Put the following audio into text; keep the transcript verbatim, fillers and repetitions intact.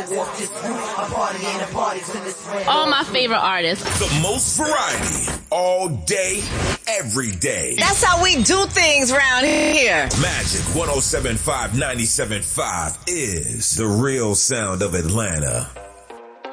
walk this roof, a party ain't a party till it's red. All my favorite artists. The most variety, all day, every day. That's how we do things around here. Magic one oh seven point five, ninety-seven point five is the real sound of Atlanta.